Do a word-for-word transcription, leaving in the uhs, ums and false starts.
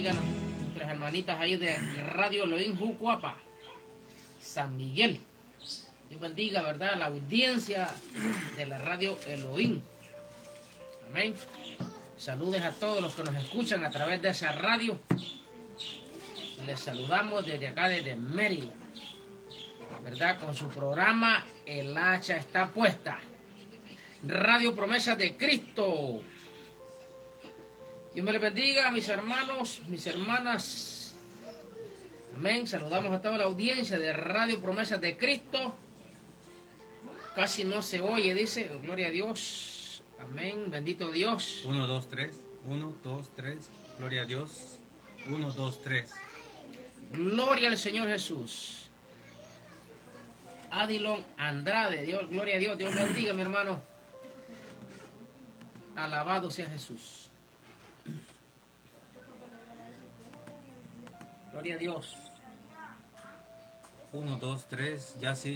bendiga a nuestras hermanitas ahí de Radio Elohim Jucuapa, San Miguel. Dios bendiga, ¿verdad?, la audiencia de la Radio Elohim. Amén. Saludes a todos los que nos escuchan a través de esa radio. Les saludamos desde acá, desde Maryland, ¿verdad?, con su programa El Hacha Está Puesta. Radio Promesas de Cristo. Dios me les bendiga, mis hermanos, mis hermanas. Amén. Saludamos a toda la audiencia de Radio Promesas de Cristo. Casi no se oye, dice. Gloria a Dios. Amén. Bendito Dios. Uno, dos, tres. Uno, dos, tres. Gloria a Dios. Uno, dos, tres. Gloria al Señor Jesús. Adilon Andrade. Dios, gloria a Dios. Dios bendiga, mi hermano. Alabado sea Jesús. Gloria a Dios. Uno, dos, tres. Ya sí.